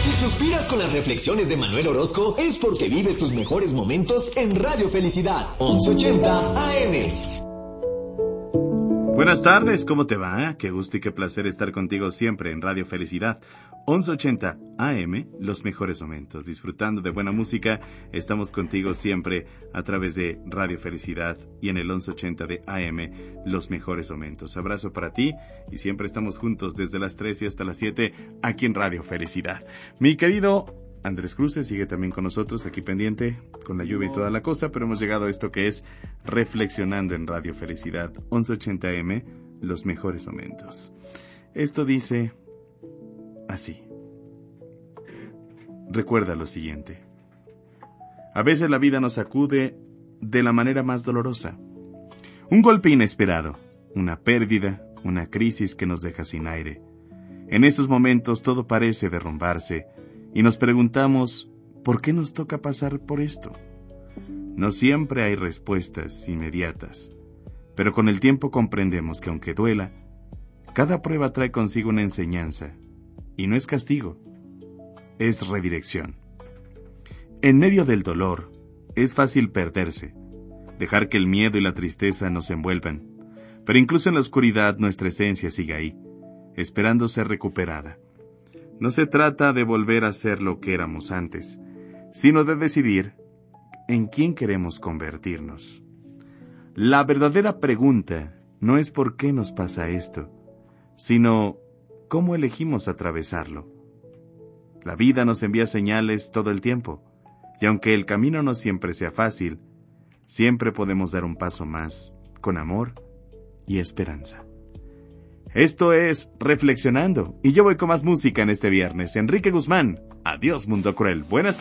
Si suspiras con las reflexiones de Manuel Orozco, es porque vives tus mejores momentos en Radio Felicidad, 1180 AM. Buenas tardes, ¿cómo te va? Qué gusto y qué placer estar contigo siempre en Radio Felicidad, 1180 AM, los mejores momentos. Disfrutando de buena música, estamos contigo siempre a través de Radio Felicidad y en el 1180 de AM, los mejores momentos. Abrazo para ti y siempre estamos juntos desde las 3 y hasta las 7 aquí en Radio Felicidad. Mi querido Andrés Cruces sigue también con nosotros, aquí pendiente, con la lluvia y toda la cosa, pero hemos llegado a esto que es Reflexionando en Radio Felicidad, 1180M, los mejores momentos. Esto dice así. Recuerda lo siguiente. A veces la vida nos sacude de la manera más dolorosa. Un golpe inesperado, una pérdida, una crisis que nos deja sin aire. En esos momentos todo parece derrumbarse, y nos preguntamos, ¿por qué nos toca pasar por esto? No siempre hay respuestas inmediatas, pero con el tiempo comprendemos que aunque duela, cada prueba trae consigo una enseñanza, y no es castigo, es redirección. En medio del dolor, es fácil perderse, dejar que el miedo y la tristeza nos envuelvan, pero incluso en la oscuridad nuestra esencia sigue ahí, esperando ser recuperada. No se trata de volver a ser lo que éramos antes, sino de decidir en quién queremos convertirnos. La verdadera pregunta no es por qué nos pasa esto, sino cómo elegimos atravesarlo. La vida nos envía señales todo el tiempo, y aunque el camino no siempre sea fácil, siempre podemos dar un paso más, con amor y esperanza. Esto es Reflexionando, y yo voy con más música en este viernes. Enrique Guzmán, adiós mundo cruel. Buenas tardes.